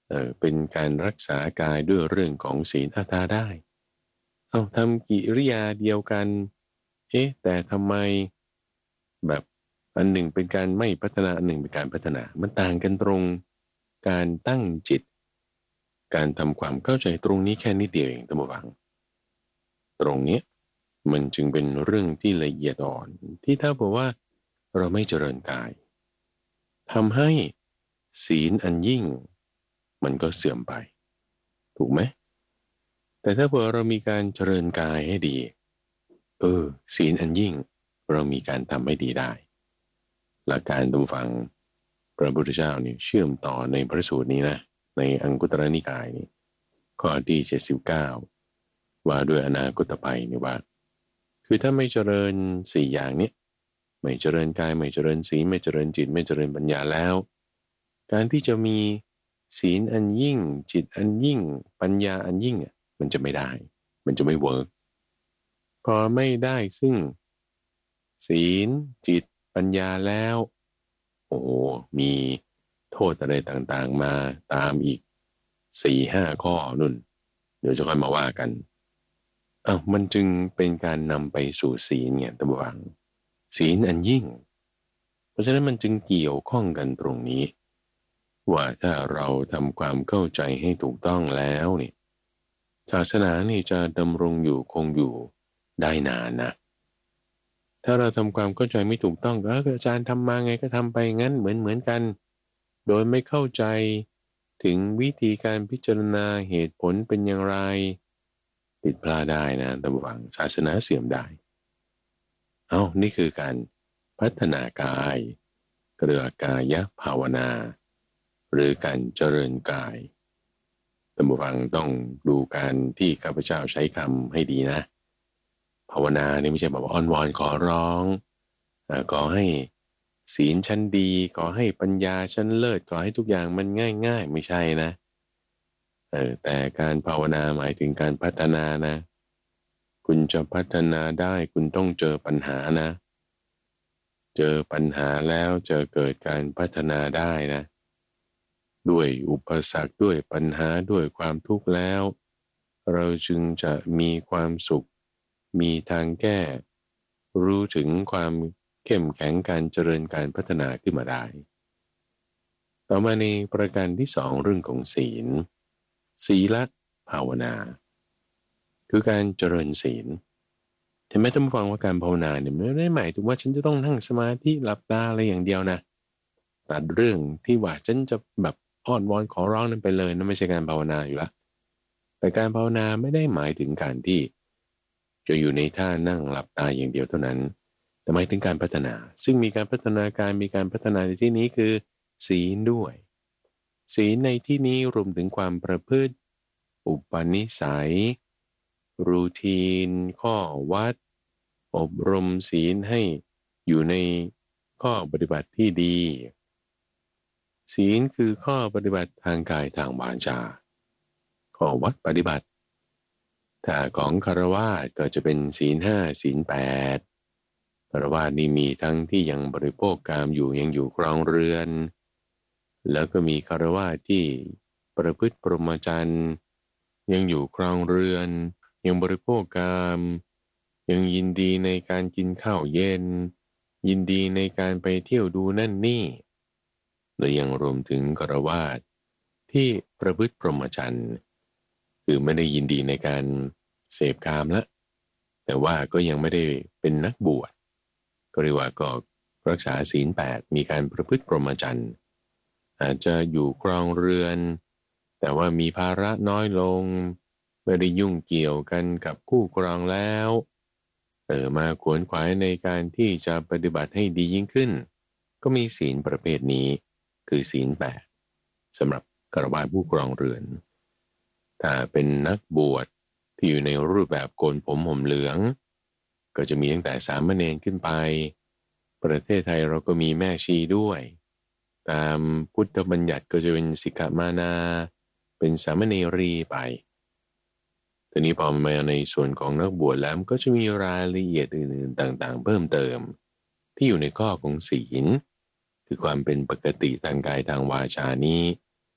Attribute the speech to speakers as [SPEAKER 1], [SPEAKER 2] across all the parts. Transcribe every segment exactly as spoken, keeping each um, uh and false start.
[SPEAKER 1] เออเป็นการรักษากายด้วยเรื่องของศีลอาทาได้เอาทำกิริยาเดียวกันเอ๊ะแต่ทำไมแบบอันหนึ่งเป็นการไม่พัฒนาอันหนึ่งเป็นการพัฒนามันต่างกันตรงการตั้งจิตการทำความเข้าใจตรงนี้แค่นิดเดียวเองท่านผู้ฟังตรงเนี้ยมันจึงเป็นเรื่องที่ละเอียดอ่อนที่ถ้าบอกว่าเราไม่เจริญกายทำให้ศีลอันยิ่งมันก็เสื่อมไปถูกไหมแต่ถ้าเผื่อเรามีการเจริญกายให้ดีเออศีลอันยิ่งเรามีการทำให้ดีได้หลักการดูฟังพระพุทธเจ้าเนี่ยเชื่อมต่อในพระสูตรนี้นะในอังคุตรนิกายนี่ข้อที่เจ็ดสิบเก้าว่าด้วยอนาคตภัยนี่ว่าคือถ้าไม่เจริญสี่อย่างนี้ไม่เจริญกายไม่เจริญศีลไม่เจริญจิตไม่เจริญปัญญาแล้วการที่จะมีศีลอันยิ่งจิตอันยิ่งปัญญาอันยิ่งอ่ะมันจะไม่ได้มันจะไม่เวิร์กพอไม่ได้ซึ่งศีลจิตปัญญาแล้วโอ้มีโทษอะไรต่างๆมาตามอีกสี่ห้าข้อนุ่นเดี๋ยวจะค่อยมาว่ากันอ้าวมันจึงเป็นการนำไปสู่ศีลเนี่ยตะบวังศีลอันยิ่งเพราะฉะนั้นมันจึงเกี่ยวข้องกันตรงนี้ว่าถ้าเราทำความเข้าใจให้ถูกต้องแล้วเนี่ยศาสนานี่จะดำรงอยู่คงอยู่ได้นานนะถ้าเราทำความเข้าใจไม่ถูกต้องก็อาจารย์ทำมาไงก็ทำไปงั้นเหมือนเหมือนกันโดยไม่เข้าใจถึงวิธีการพิจารณาเหตุผลเป็นอย่างไรผิดพลาดได้นะตะวังศาสนาเสื่อมได้เอานี่คือการพัฒนากายเรียกกายภาวนาหรือการเจริญกายท่านผู้ฟังต้องดูการที่ข้าพเจ้าใช้คำให้ดีนะภาวนานี่ไม่ใช่แบบอ้อนวอนขอร้องขอให้ศีลชั้นดีขอให้ปัญญาชั้นเลิศขอให้ทุกอย่างมันง่ายๆไม่ใช่นะเออแต่การภาวนาหมายถึงการพัฒนานะคุณจะพัฒนาได้คุณต้องเจอปัญหานะเจอปัญหาแล้วจะเกิดการพัฒนาได้นะด้วยอุปสรรคด้วยปัญหาด้วยความทุกข์แล้วเราจึงจะมีความสุขมีทางแก้รู้ถึงความเข้มแข็งการเจริญการพัฒนาขึ้นมาได้ต่อมาในประการที่สองเรื่องของศีลศีลภาวนาคือการเจริญศีลเห็นไหมท่านผู้ฟังว่าการภาวนาเนี่ยไม่ได้หมายถึงว่าฉันจะต้องนั่งสมาธิหลับตาอะไรอย่างเดียวนะตัดเรื่องที่ว่าฉันจะแบบอ้อนวอนขอร้องนั้นไปเลยนั่นไม่ใช่การภาวนาอยู่ละแต่การภาวนาไม่ได้หมายถึงการที่จะอยู่ในท่านั่งหลับตาอย่างเดียวเท่านั้นแต่หมายถึงการพัฒนาซึ่งมีการพัฒนาการมีการพัฒนาในที่นี้คือศีลด้วยศีลในที่นี้รวมถึงความประพฤติอุปนิสัยรูทีนข้อวัดอบรมศีลให้อยู่ในข้อปฏิบัติที่ดีศีลคือข้อปฏิบัติทางกายทางวาจาข้อวัดปฏิบัติถ้าของคฤหัสถ์ก็จะเป็นศีลห้าศีลแปดคฤหัสถ์นี่มีทั้งที่ยังบริโภคกามอยู่ยังอยู่ครองเรือนแล้วก็มีคฤหัสถ์ที่ประพฤติพรหมจรรย์ยังอยู่ครองเรือนยังบริโภคกามยังยินดีในการกินข้าวเย็นยินดีในการไปเที่ยวดูนั่นนี่และยังรวมถึงคฤหัสถ์ที่ประพฤติพรหมจรรย์คือไม่ได้ยินดีในการเสพกามละแต่ว่าก็ยังไม่ได้เป็นนักบวชก็เรียกว่าก็รักษาศีลแปดมีการประพฤติพรหมจรรย์อาจจะอยู่ครองเรือนแต่ว่ามีภาระน้อยลงไม่ได้ยุ่งเกี่ยวกันกับคู่ครองแล้วเออมาขวนขวายในการที่จะปฏิบัติให้ดียิ่งขึ้นก็มีศีลประเภทนี้คือศีลแปดสำหรับฆราวาสผู้ครองเรือนถ้าเป็นนักบวชที่อยู่ในรูปแบบโกนผมห่มเหลืองก็จะมีตั้งแต่สามเณรขึ้นไปประเทศไทยเราก็มีแม่ชีด้วยตามพุทธบัญญัติก็จะเป็นสิกขามานาเป็นสามเณรีไปทีนี้พอมาในส่วนของนักบวชแล้วก็จะมีรายละเอียดอื่นๆต่างๆเพิ่มเติมที่อยู่ในข้อของศีลคือความเป็นปกติทางกายทางวาจานี้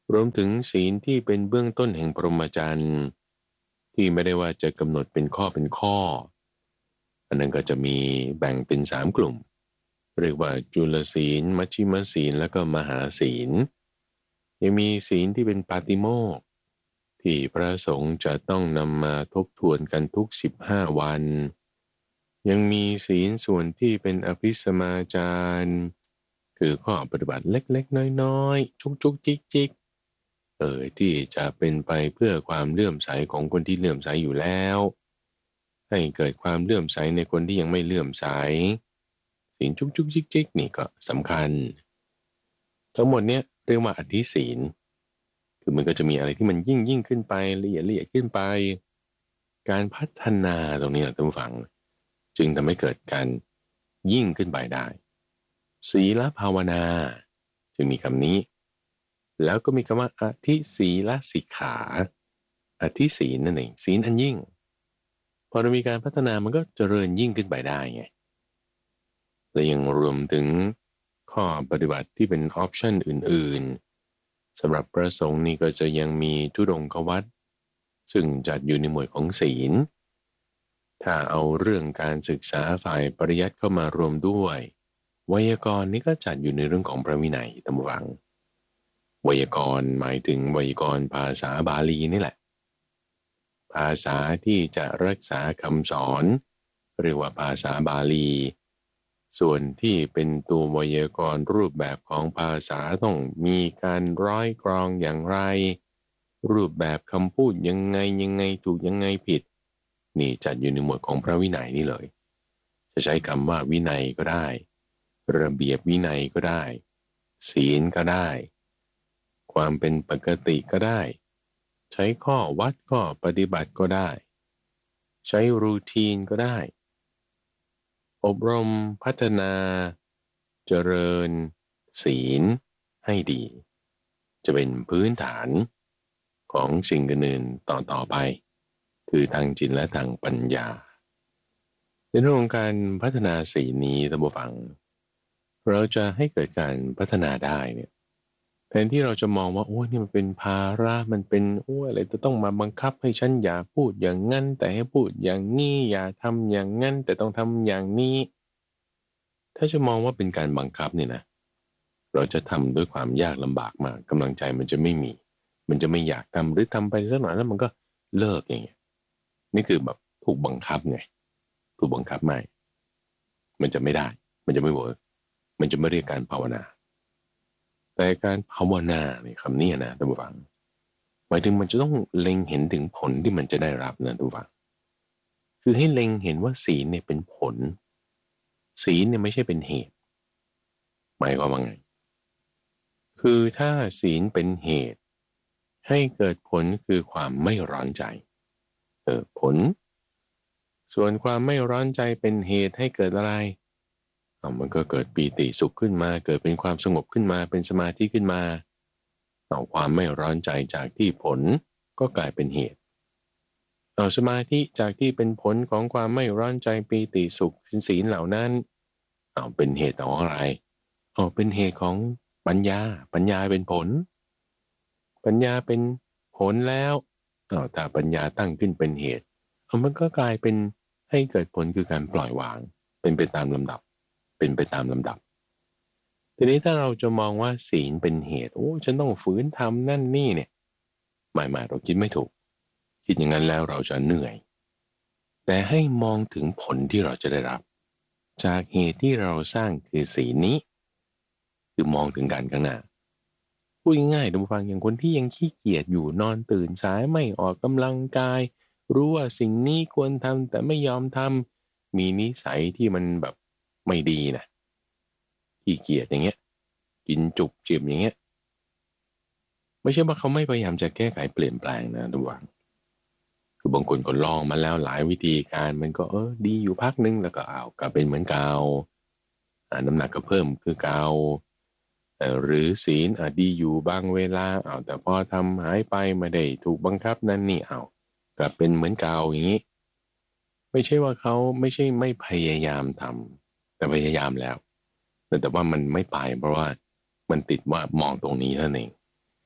[SPEAKER 1] รวมถึงศีลที่เป็นเบื้องต้นแห่งพรหมจรรย์ที่ไม่ได้ว่าจะกำหนดเป็นข้อเป็นข้ออันนั้นก็จะมีแบ่งเป็นสามกลุ่มเรียกว่าจุลศีลมัชฌิมศีลแล้วก็มหาศีลยังมีศีลที่เป็นปาติโมกข์ที่พระสงฆ์จะต้องนำมาทบทวนกันทุกสิบห้าวันยังมีศีลส่วนที่เป็นอภิสมาจารคือข้อปฏิบัติเล็กๆน้อยๆจุกๆจิกๆเออที่จะเป็นไปเพื่อความเลื่อมใสของคนที่เลื่อมใสอยู่แล้วให้เกิดความเลื่อมใสในคนที่ยังไม่เลื่อมใสศีลจุกๆจิกๆนี่ก็สำคัญทั้งหมดเนี้ยเรียกว่าอธิศีลคือมันก็จะมีอะไรที่มันยิ่งยิ่งขึ้นไปละเอียดละเอียดขึ้นไปการพัฒนาตรงนี้ท่านผู้ฟังจึงทำให้เกิดการยิ่งขึ้นไปได้ศีลภาวนาจึงมีคำนี้แล้วก็มีคำว่าอธิศีลสิกขาอธิศีลนั่นเองศีลอันยิ่งพอเรามีการพัฒนามันก็เจริญยิ่งขึ้นไปได้ไงและยังรวมถึงข้อปฏิบัติที่เป็นออปชันอื่นๆสำหรับพระสงฆ์นี่ก็จะยังมีธุดงควัตรซึ่งจัดอยู่ในหมวดของศีลถ้าเอาเรื่องการศึกษาฝ่ายปริยัติเข้ามารวมด้วยไวยากรณ์นี่ก็จัดอยู่ในเรื่องของพระวินัยตามวังไวยากรณ์หมายถึงไวยากรณ์ภาษาบาลีนี่แหละภาษาที่จะรักษาคำสอนเรียกว่าภาษาบาลีส่วนที่เป็นตัวไวยากรณ์รูปแบบของภาษาต้องมีการร้อยกรองอย่างไรรูปแบบคำพูดยังไงยังไงถูกยังไงผิดนี่จัดอยู่ในหมวดของพระวินัยนี่เลยจะใช้คำว่าวินัยก็ได้ระเบียบวินัยก็ได้ศีลก็ได้ความเป็นปกติก็ได้ใช้ข้อวัดข้อปฏิบัติก็ได้ใช้รูทีนก็ได้อบรมพัฒนาเจริญศีลให้ดีจะเป็นพื้นฐานของสิ่งอื่นๆต่อต่อไปคือทางจิตและทางปัญญาในเรื่องของการพัฒนาศีลนี้ท่านผู้ฟังเราจะให้เกิดการพัฒนาได้เนี่ยแทนที่เราจะมองว่าโอ้ยนี่มันเป็นภาระมันเป็นโอ้ยอะไรจะต้องมาบังคับให้ฉันอย่าพูดอย่างนั้นแต่ให้พูดอย่างนี้อย่าทำอย่างนั้นแต่ต้องทำอย่างนี้ถ้าจะมองว่าเป็นการบังคับเนี่ยนะเราจะทำด้วยความยากลำบากมากกำลังใจมันจะไม่มีมันจะไม่อยากทำหรือทำไปสักหน่อยแล้วมันก็เลิกอย่างเงี้ยนี่คือแบบถูกบังคับไงถูกบังคับไม่มันจะไม่ได้มันจะไม่เวิร์กมันจะไม่เรียกการภาวนาแต่การภาวนาเนี่ยคำนี้นะท่านผู้ฟังหมายถึงมันจะต้องเล็งเห็นถึงผลที่มันจะได้รับนะท่านผู้ฟังคือให้เล็งเห็นว่าศีลเนี่ยเป็นผลศีลเนี่ยไม่ใช่เป็นเหตุหมายความว่าไงคือถ้าศีลเป็นเหตุให้เกิดผลคือความไม่ร้อนใจเออผลส่วนความไม่ร้อนใจเป็นเหตุให้เกิดอะไรเอามันก็เกิดปีติสุขขึ้นมาเกิดเป็นความสงบขึ้นมาเป็นสมาธิขึ้นมาเอาความไม่ร้อนใจจากที่ผลก็กลายเป็นเหตุเอาสมาธิจากที่เป็นผลของความไม่ร้อนใจปีติสุขศีลเหล่านั้นเอาเป็นเหตุของอะไรเอาเป็นเหตุของปัญญาปัญญาเป็นผลปัญญาเป็นผลแล้วเอาถ้าปัญญาตั้งขึ้นเป็นเหตุเอามันก็กลายเป็นให้เกิดผลคือการปล่อยวางเป็นไปตามลำดับเป็นไปตามลำดับทีนี้ถ้าเราจะมองว่าศีลเป็นเหตุโอ้ฉันต้องฝืนทำนั่นนี่เนี่ยหมายหมายเราคิดไม่ถูกคิดอย่างนั้นแล้วเราจะเหนื่อยแต่ให้มองถึงผลที่เราจะได้รับจากเหตุที่เราสร้างคือศีลนี้คือมองถึงการข้างหน้าพูดง่ายๆดูฟังอย่างคนที่ยังขี้เกียจอยู่นอนตื่นสายไม่ออกกำลังกายรู้ว่าสิ่งนี้ควรทำแต่ไม่ยอมทำมีนิสัยที่มันแบบไม่ดีนะขี้เกียจอย่างเงี้ยกินจุบจิบอย่างเงี้ยไม่ใช่ว่าเขาไม่พยายามจะแก้ไขเปลี่ยนแปลงนะทุกวันคือบางคนก็ลองมาแล้วหลายวิธีการมันก็เออดีอยู่พักนึงแล้วก็เอากลับเป็นเหมือนเก่าน้ำหนักก็เพิ่มคือเก่าหรือศีลอ่ะดีอยู่บางเวลาเอาแต่พอทำหายไปไม่ได้ถูกบังคับนั่นนี่เอากลับเป็นเหมือนเก่าอย่างนี้ไม่ใช่ว่าเขาไม่ใช่ไม่พยายามทำแต่พยายามแล้วแต่ว่ามันไม่ไปเพราะว่ามันติดว่ามองตรงนี้เท่านั้นเองแต่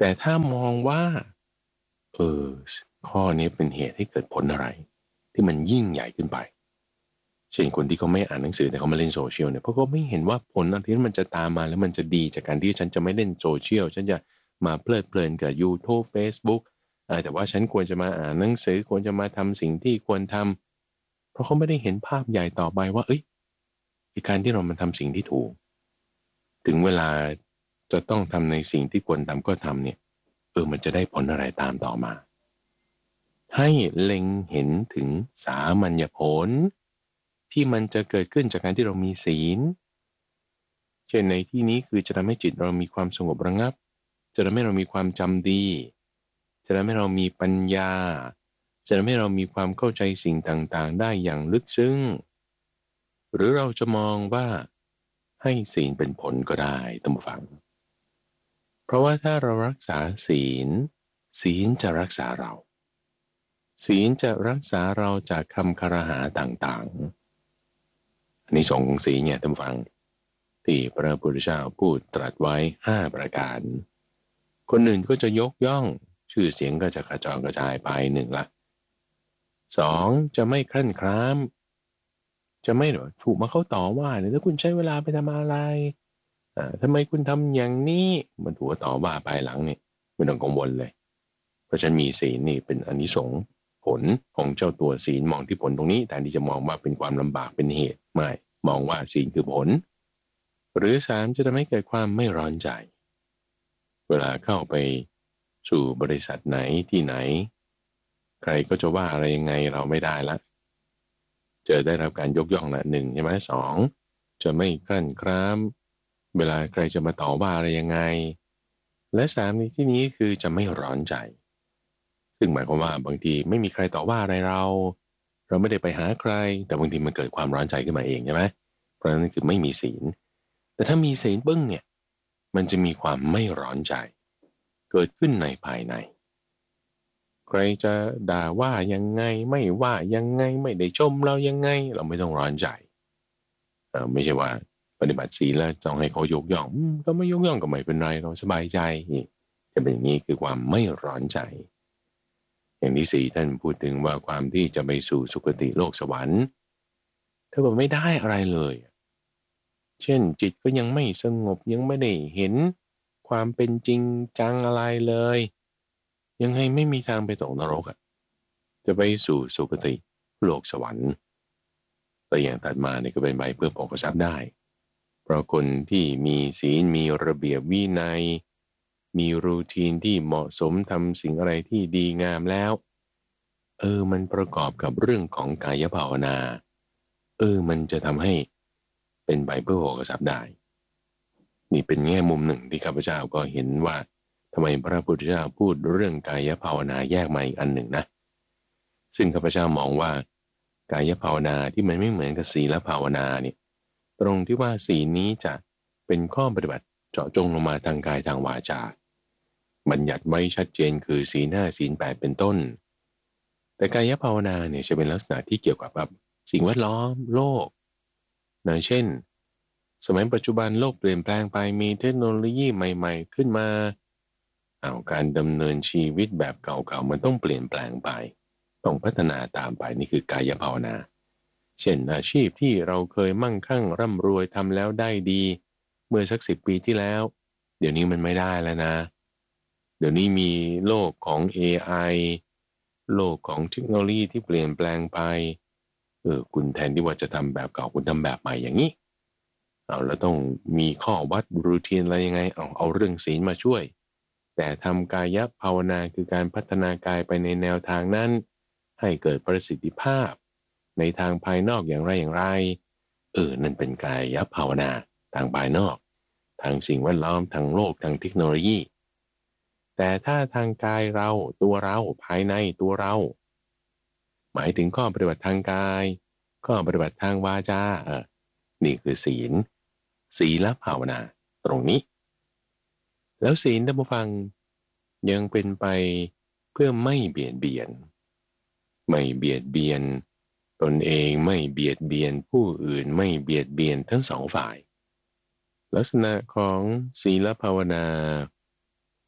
[SPEAKER 1] แต่ถ้ามองว่าเออข้อนี้เป็นเหตุให้เกิดผลอะไรที่มันยิ่งใหญ่ขึ้นไปเช่นคนที่เขาไม่อ่านหนังสือแต่เขามาเล่นโซเชียลเนี่ยเพราะเขาไม่เห็นว่าผลอะไรที่มันจะตามมาแล้วมันจะดีจากการที่ฉันจะไม่เล่นโซเชียลฉันจะมาเพลิดเพลินกับ YouTube Facebook แต่ว่าฉันควรจะมาอ่านหนังสือควรจะมาทำสิ่งที่ควรทำเพราะเขาไม่ได้เห็นภาพใหญ่ต่อไปว่าเอ้ยการที่เรามันทำสิ่งที่ถูกถึงเวลาจะต้องทำในสิ่งที่ควรทำก็ทำเนี่ยเออมันจะได้ผลอะไรตามต่อมาให้เล็งเห็นถึงสามัญญผลที่มันจะเกิดขึ้นจากการที่เรามีศีลเช่นในที่นี้คือจะทำให้จิตเรามีความสงบระงับจะทำให้เรามีความจำดีจะทำให้เรามีปัญญาจะทำให้เรามีความเข้าใจสิ่งต่างๆได้อย่างลึกซึ้งหรือเราจะมองว่าให้ศีลเป็นผลก็ได้ท่านผู้ฟังเพราะว่าถ้าเรารักษาศีลศีลจะรักษาเราศีลจะรักษาเราจากคำคารหาต่างๆอันนี้สองของศีลเนี่ยท่านผู้ฟังที่พระพุทธเจ้าพูดตรัสไว้ห้าประการคนอื่นก็จะยกย่องชื่อเสียงก็จะกระจายกระจายไปหนึ่งละสองจะไม่ครั่นคร้ามจะไม่หรอถูกมาเขาต่อว่าเนี่ยแล้วคุณใช้เวลาไปทำอะไรอ่าทำไมคุณทำอย่างนี้มันถูกต่อว่าภายหลังเนี่ยไม่ต้องกังวลเลยเพราะฉันมีศีลนี่เป็นอานิสงส์ผลของเจ้าตัวศีลมองที่ผลตรงนี้แต่ที่จะมองว่าเป็นความลำบากเป็นเหตุไม่มองว่าศีลคือผลหรือสามจะทำให้เกิดความไม่ร้อนใจเวลาเข้าไปสู่บริษัทไหนที่ไหนใครก็จะว่าอะไรยังไงเราไม่ได้ละจะได้รับการยกย่องละหนึ่งใช่ไหมสองจะไม่กลั่นคร้ามเวลาใครจะมาต่อว่าอะไรยังไงและสามในที่นี้คือจะไม่ร้อนใจซึ่งหมายความว่าบางทีไม่มีใครต่อว่าอะไรเราเราไม่ได้ไปหาใครแต่บางทีมันเกิดความร้อนใจขึ้นมาเองใช่ไหมเพราะฉะนั้นคือไม่มีศีลแต่ถ้ามีศีลปึ้งเนี่ยมันจะมีความไม่ร้อนใจเกิดขึ้นในภายในใครจะด่าว่ายังไงไม่ว่ายังไงไม่ได้ชมเรายังไงเราไม่ต้องร้อนใจเออไม่ใช่ว่าปฏิบัติศีลแล้วต้องให้เขายกย่องก็ไม่ยกย่องก็ไม่เป็นไรเราสบายใจนี่จะเป็นอย่างนี้คือความไม่ร้อนใจอย่างที่สี่ท่านพูดถึงว่าความที่จะไปสู่สุคติโลกสวรรค์ถ้าบอกไม่ได้อะไรเลยเช่นจิตก็ยังไม่สงบยังไม่ได้เห็นความเป็นจริงจังอะไรเลยยังไงไม่มีทางไปตกนรกอ่ะจะไปสู่สุคติโลกสวรรค์แต่อย่างถัดมาเนี่ยก็เป็นใบเพื่อโภคทรัพย์ได้เพราะคนที่มีศีลมีระเบียบวินัยมีรูทีนที่เหมาะสมทำสิ่งอะไรที่ดีงามแล้วเออมันประกอบกับเรื่องของกายภาวนาเออมันจะทำให้เป็นใบเพื่อโภคทรัพย์ได้นี่เป็นแง่มุมหนึ่งที่ข้าพเจ้าก็เห็นว่าทำไมพระพุทธเจ้าพูดเรื่องกายภาวนาแยกมาอีกอันหนึ่งนะซึ่งข้าพเจ้ามองว่ากายภาวนาที่มันไม่เหมือนกับศีลภาวนาเนี่ยตรงที่ว่าศีลนี้จะเป็นข้อปฏิบัติเจาะจงลงมาทางกายทางวาจาบัญญัติไว้ชัดเจนคือศีลห้าศีลแปดเป็นต้นแต่กายภาวนาเนี่ยจะเป็นลักษณะที่เกี่ยวกับแบบสิ่งแวดล้อมโลกนะเช่นสมัยปัจจุบันโลกเปลี่ยนแปลงไปมีเทคโนโลยีใหม่ๆขึ้นมาเอาการดำเนินชีวิตแบบเก่าๆมันต้องเปลี่ยนแปลงไปต้องพัฒนาตามไปนี่คือกายภาวนาเช่นอาชีพที่เราเคยมั่งคั่งร่ำรวยทำแล้วได้ดีเมื่อสักสิบปีที่แล้วเดี๋ยวนี้มันไม่ได้แล้วนะเดี๋ยวนี้มีโลกของ เอ ไอ โลกของเทคโนโลยีที่เปลี่ยนแปลงไปเออคุณแทนที่ว่าจะทำแบบเก่าคุณทำแบบใหม่อย่างนี้เอาแล้วต้องมีข้อวัดรูทีนอะไรยังไงเอาเอาเรื่องศีลมาช่วยแต่ทำกายภาวนาคือการพัฒนากายไปในแนวทางนั้นให้เกิดประสิทธิภาพในทางภายนอกอย่างไรอย่างไรเออนั่นเป็นกายภาวนาทางภายนอกทางสิ่งแวดล้อมทางโลกทางเทคโนโลยีแต่ถ้าทางกายเราตัวเราภายในตัวเราหมายถึงข้อปฏิบัติทางกายข้อปฏิบัติทางวาจาเออนี่คือศีลศีลภาวนาตรงนี้แล้วศีลท่านผู้ฟังยังเป็นไปเพื่อไม่เบียดเบียนไม่เบียดเบียนตนเองไม่เบียดเบียนผู้อื่นไม่เบียดเบียนทั้งสองฝ่ายลักษณะของศีลภาวนา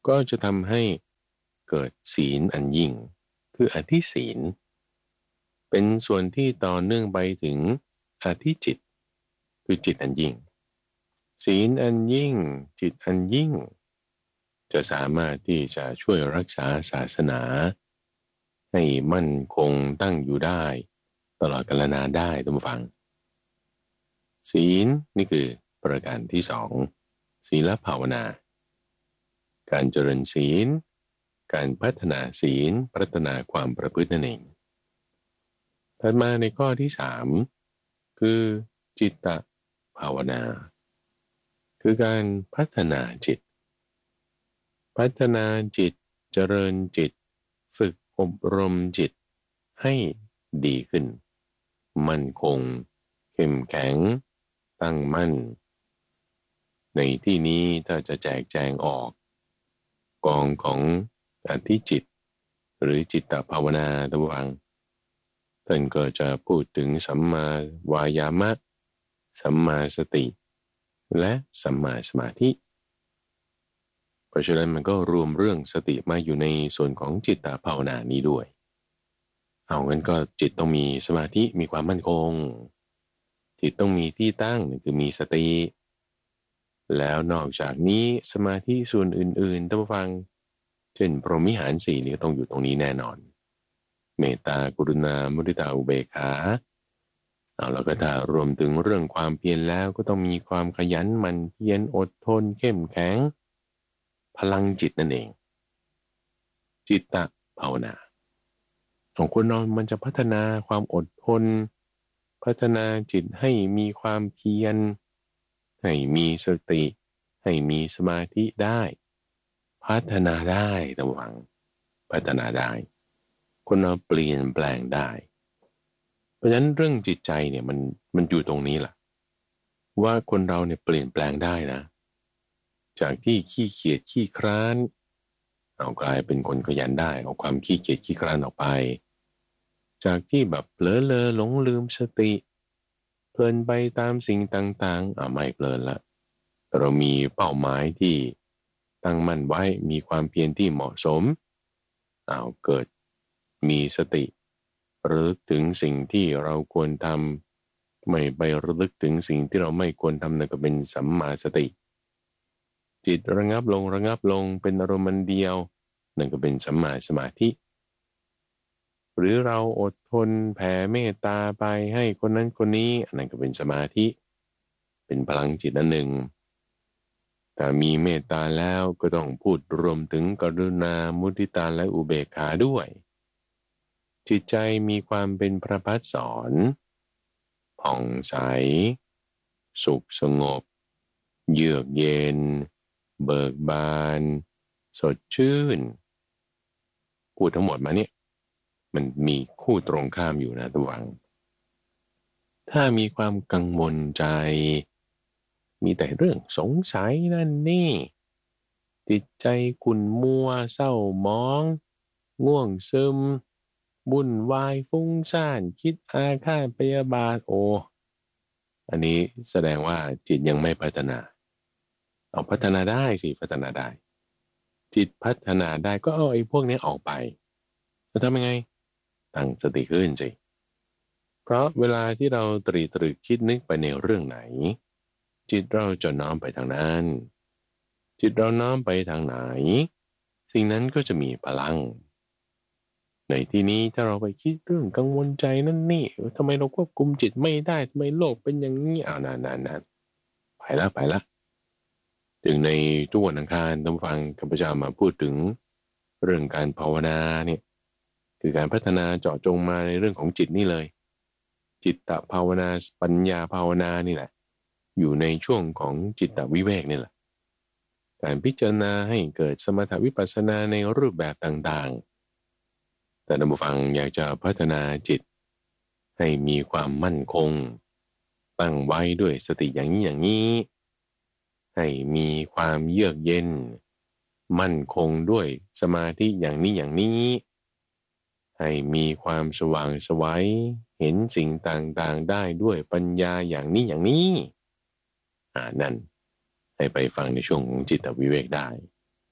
[SPEAKER 1] ก็จะทำให้เกิดศีลอันยิ่งคืออธิศีลเป็นส่วนที่ต่อเนื่องไปถึงอธิจิตคือจิตอันยิ่งศีลอันยิ่งจิตอันยิ่งจะสามารถที่จะช่วยรักษาศาสนาให้มั่นคงตั้งอยู่ได้ตลอดกาลนานได้ท่านผู้ฟังศีลนี่คือประการที่สองศีลภาวนาการเจริญศีลการพัฒนาศีลพัฒนาความประพฤตินั่นเองถัดมาในข้อที่สามคือจิตตภาวนาคือการพัฒนาจิตพัฒนาจิตเจริญจิตฝึกอบรมจิตให้ดีขึ้นมั่นคงเข้มแข็งตั้งมั่นในที่นี้ถ้าจะแจกแจงออกกองของอธิจิตหรือจิตตภาวนาตะวังท่านก็จะพูดถึงสัมมาวายามะสัมมาสติและสัมมาสมาธิเพราะฉะนั้นมันก็รวมเรื่องสติมาอยู่ในส่วนของจิตตภาวนานี้ด้วยเอางั้นก็จิตต้องมีสมาธิมีความมั่นคงจิตต้องมีที่ตั้งคือมีสติแล้วนอกจากนี้สมาธิส่วนอื่นๆท่านผู้ฟังเช่นพรหมิหารสี่นี่ก็ต้องอยู่ตรงนี้แน่นอนเมตตากรุณามุทิตาอุเบกขาเอาแล้วก็ถ้ารวมถึงเรื่องความเพียรแล้วก็ต้องมีความขยันหมั่นเพียรอดทนเข้มแข็งพลังจิตนั่นเองจิตตภาวนาของคนเรามันจะพัฒนาความอดทนพัฒนาจิตให้มีความเพียรให้มีสติให้มีสมาธิได้พัฒนาได้ระวังพัฒนาได้คนเราเปลี่ยนแปลงได้เพราะฉะนั้นเรื่องจิตใจเนี่ยมันมันอยู่ตรงนี้แหละว่าคนเราเนี่ยเปลี่ยนแปลงได้นะจากที่ขี้เกียจขี้คร้านเอากลายเป็นคนขยันได้เอาความขี้เกียจขี้คร้านออกไปจากที่แบบเผลอเลอหลงลืมสติเพลินไปตามสิ่งต่างๆอ่ะไม่เพลินละเรามีเป้าหมายที่ตั้งมั่นไว้มีความเพียรที่เหมาะสมเอาเกิดมีสติระลึกถึงสิ่งที่เราควรทำไม่ไประลึกถึงสิ่งที่เราไม่ควรทำนั่นก็เป็นสัมมาสติจิตระงับลงระงับลงเป็นอารมณ์เดียวนั่นก็เป็นสัมมาสมาธิหรือเราอดทนแผ่เมตตาไปให้คนนั้นคนนี้นั่นก็เป็นสมาธิเป็นพลังจิตอันหนึ่งแต่มีเมตตาแล้วก็ต้องพูดรวมถึงกรุณามุทิตาและอุเบกขาด้วยจิตใจมีความเป็นพระพัฒสอนผ่องใสสุขสงบเยือกเย็นเบิกบานสดชื่นพูดทั้งหมดมาเนี่ยมันมีคู่ตรงข้ามอยู่นะระวังถ้ามีความกังวลใจมีแต่เรื่องสงสัยนั่นนี่จิตใจขุ่นมัวเศร้าหมองง่วงซึมบุ่นวายฟุ้งซ่านคิดอาฆาตพยาบาทโออันนี้แสดงว่าจิตยังไม่พัฒนาเอาพัฒนาได้สิพัฒนาได้จิตพัฒนาได้ก็เอาไอ้พวกนี้ออกไปแล้วทำยังไงตั้งสติขึ้นสิเพราะเวลาที่เราตรีตรึกคิดนึกไปในเรื่องไหนจิตเราจะน้อมไปทางนั้นจิตเราน้อมไปทางไหนสิ่งนั้นก็จะมีพลังในที่นี้ถ้าเราไปคิดเรื่องกังวลใจนั่นนี่ทำไมเราควบคุมจิตไม่ได้ทำไมโลกเป็นอย่างนี้อ้าวนานๆๆไปละไปละถึงในทุกวันอังคารท่านฟังข้าพเจ้ามาพูดถึงเรื่องการภาวนาเนี่ยคือการพัฒนาเจาะจงมาในเรื่องของจิตนี่เลยจิตตภาวนาปัญญาภาวนานี่แหละอยู่ในช่วงของจิตตวิเวกนี่แหละการพิจารณาให้เกิดสมถวิปัสสนาในรูปแบบต่างๆแต่ท่านผู้ฟังอยากจะพัฒนาจิตให้มีความมั่นคงตั้งไว้ด้วยสติอย่างนี้อย่างนี้ให้มีความเยือกเย็นมั่นคงด้วยสมาธิอย่างนี้อย่างนี้ให้มีความสว่างไสวเห็นสิ่งต่างๆได้ด้วยปัญญาอย่างนี้อย่างนี้อ่านั่นให้ไปฟังในช่วงของจิตวิเวกได้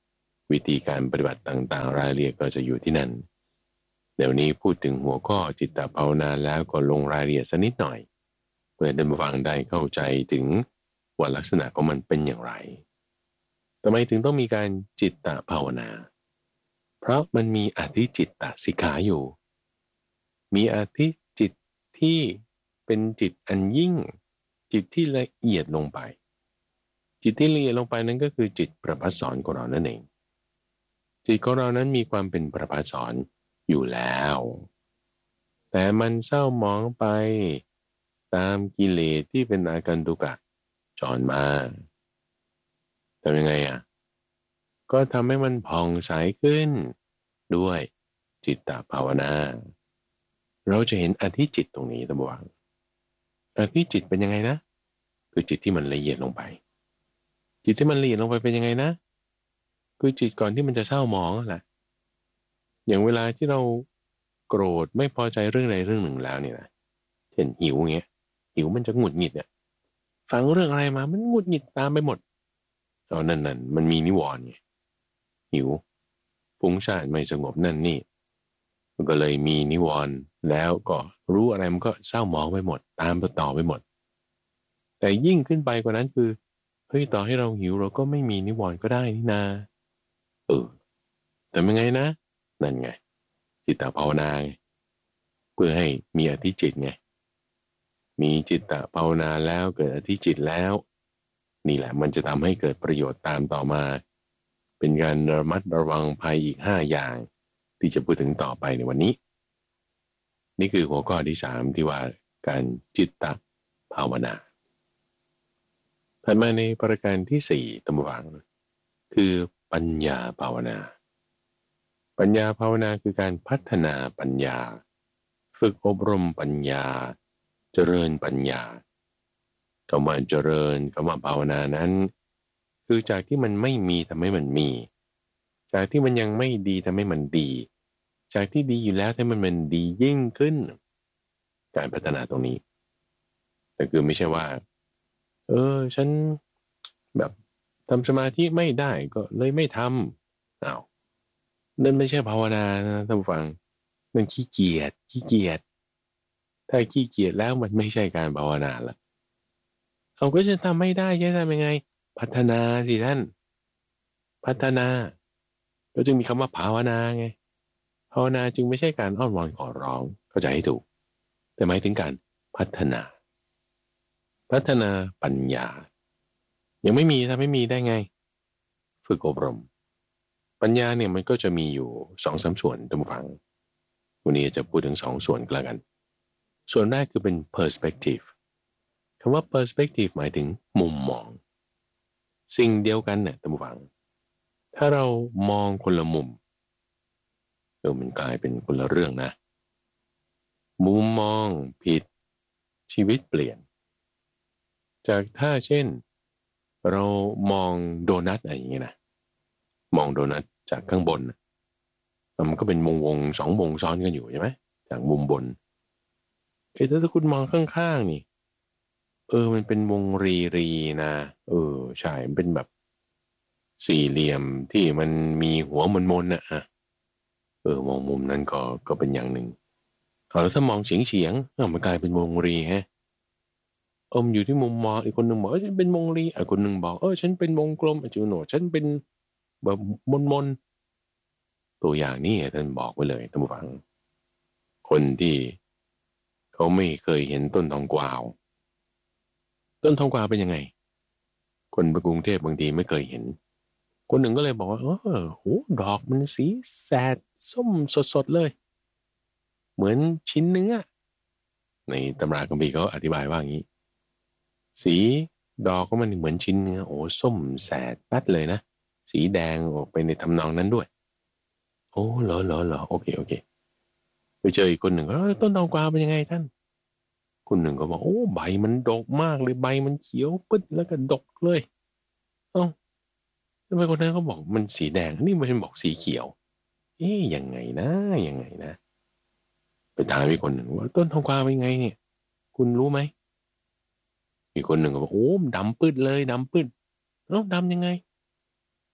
[SPEAKER 1] วิธีการปฏิบัติต่างๆรายละเอียดก็จะอยู่ที่นั่นเดี๋ยวนี้พูดถึงหัวข้อจิตตภาวนาแล้วก็ลงรายละเอียดสักนิดหน่อยเพื่อท่านผู้ฟังได้เข้าใจถึงว่าลักษณะของมันเป็นอย่างไรทำไมถึงต้องมีการจิตตภาวนาเพราะมันมีอธิจิตตสิกขาอยู่มีอธิจิตที่เป็นจิตอันยิ่งจิตที่ละเอียดลงไปจิตที่ละเอียดลงไปนั้นก็คือจิตประภัสสรของเรานั่นเองจิตของเรานั้นมีความเป็นประภัสสรอยู่แล้วแต่มันเศร้าหมองไปตามกิเลสที่เป็นอาการตุกะจรมาทำยังไงอ่ะก็ทำให้มันผ่องใสขึ้นด้วยจิตตภาวนาเราจะเห็นอธิจิตตรงนี้ตะบวงอธิจิตเป็นยังไงนะคือจิตที่มันละเอียดลงไปจิตที่มันละเอียดลงไปเป็นยังไงนะคือจิตก่อนที่มันจะเศร้าหมองแหละอย่างเวลาที่เราโกรธไม่พอใจเรื่องใดเรื่องหนึ่งแล้วเนี่ยนะเช่นหิวเงี้ยหิวมันจะหงุดหงิดเนี่ยฟังเรื่องอะไรมามันหงุดหงิดตามไปหมดเอานั่นนั่นมันมีนิวรณ์ไงหิวฟุ้งซ่านไม่สงบนั่นนี่มันก็เลยมีนิวรณ์แล้วก็รู้อะไรมันก็เศร้าหมองไปหมดตามต่อไปหมดแต่ยิ่งขึ้นไปกว่านั้นคือเฮ้ยต่อให้เราหิวเราก็ไม่มีนิวรณ์ก็ได้นี่นาเออแต่เป็นไงนะนั่นไงจิตตภาวนาเพื่อให้มีอธิจิตไงมีจิตตภาวนาแล้วเกิดอธิจิตแล้วนี่แหละมันจะทำให้เกิดประโยชน์ตามต่อมาเป็นการระมัดระวังภัยอีกห้าอย่างที่จะพูดถึงต่อไปในวันนี้นี่คือหัวข้อที่สามที่ว่าการจิตตภาวนาถัดมาในประการที่สี่ตำวังคือปัญญาภาวนาปัญญาภาวนาคือการพัฒนาปัญญาฝึกอบรมปัญญาเจริญปัญญาคำว่าเจริญคำว่าภาวนานั้นคือจากที่มันไม่มีทำให้มันมีจากที่มันยังไม่ดีทำให้มันดีจากที่ดีอยู่แล้วทำให้มันดียิ่งขึ้นการพัฒนาตรงนี้แต่คือไม่ใช่ว่าเออฉันแบบทำสมาธิไม่ได้ก็เลยไม่ทำอ้าวนั่นไม่ใช่ภาวนานะท่านผู้ฟังนั่นขี้เกียจขี้เกียจถ้าขี้เกียจแล้วมันไม่ใช่การภาวนาละเขาก็จะทำไม่ได้จะทำยังไงพัฒนาสิท่านพัฒนาก็จึงมีคำว่าภาวนาไงภาวนาจึงไม่ใช่การอ้อนวอนขอร้องเข้าใจให้ถูกแต่หมายถึงการพัฒนาพัฒนาปัญญายังไม่มีถ้าไม่มีได้ไงฝึกอบรมปัญญาเนี่ยมันก็จะมีอยู่สองสามส่วนท่านผู้ฟังวันนี้จะพูดถึงสองส่วนก็แล้วกันส่วนแรกคือเป็น perspective คำว่า perspective หมายถึงมุมมองสิ่งเดียวกันเนี่ยท่านผู้ฟังถ้าเรามองคนละมุมเออมันกลายเป็นคนละเรื่องนะมุมมองผิดชีวิตเปลี่ยนจากถ้าเช่นเรามองโดนัทอะไรอย่างเงี้ยนะมองโดนัทจากข้างบนมันก็เป็นวงวงสองวงซ้อนกันอยู่ใช่ไหมจากมุมบนเอ้ถ้าคุณมองข้างๆนี่เออมันเป็นวงรีรีนะเออใช่มันเป็นแบบสี่เหลี่ยมที่มันมีหัวมนๆน่ะอ่ะเออมองมุมนั้นก็ก็เป็นอย่างหนึ่งเอาแล้วถ้ามองเฉียงเฉียงมันกลายเป็นวงรีฮะอมอยู่ที่มุมมองอีกคนหนึ่งบอกเออฉันเป็นวงรีอีกคนหนึ่งบอกเออฉันเป็นวงกลมไอ้จูโน่ฉันเป็นแบบมนๆตัวอย่างนี้ท่านบอกไว้เลยท่านผู้ฟังคนที่เขาไม่เคยเห็นต้นทองกวาวต้นทองกวาวเป็นยังไงคนไปกรุงเทพบางทีไม่เคยเห็นคนหนึ่งก็เลยบอกว่าเออโหดอกมันสีแสดส้มสดๆเลยเหมือนชิ้นเนื้อในตำราคัมภีร์เขาอธิบายว่าอย่างนี้สีดอกก็มันเหมือนชิ้นเนื้อโอ้ส้มแสดปัดเลยนะสีแดงออกไปในทำนองนั้นด้วยโอ้เหรอเหรอเหรอโอเคโอเคไปเจออีกคนหนึ่งก็ต้นทองกวาวเป็นยังไงท่านคนหนึ่งก็บอกโอ้ใบมันดกมากเลยใบมันเขียวปึ๊ดแล้วก็ดกเลยเอ้าทำไมคนนั้นเขาบอกมันสีแดงนี่มันบอกสีเขียวเอ๊ยยังไงนะยังไงนะไปถามอีกคนหนึ่งว่าต้นทองกวาวเป็นไงเนี่ยคุณรู้ไหมอีกคนหนึ่งก็บอกโอ้ดำปึ๊ดเลยดำปึ๊ดเอ้าดำยังไง